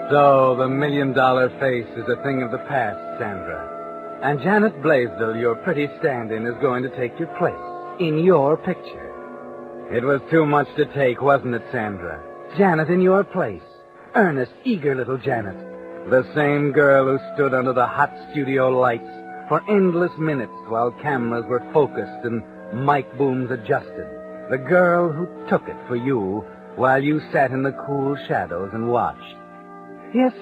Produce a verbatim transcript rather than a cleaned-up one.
So the million-dollar face is a thing of the past, Sandra. And Janet Blaisdell, your pretty stand-in, is going to take your place in your picture. It was too much to take, wasn't it, Sandra? Janet in your place. Earnest, eager little Janet. The same girl who stood under the hot studio lights for endless minutes while cameras were focused and mic booms adjusted. The girl who took it for you while you sat in the cool shadows and watched. Yes,